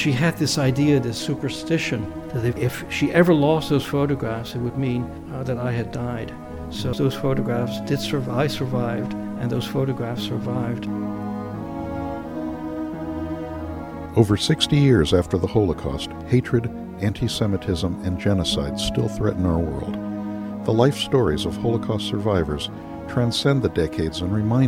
she had this idea, this superstition, that if she ever lost those photographs, it would mean that I had died. So those photographs did survive. I survived, and those photographs survived. Over 60 years after the Holocaust, hatred, anti-Semitism, and genocide still threaten our world. The life stories of Holocaust survivors transcend the decades and remind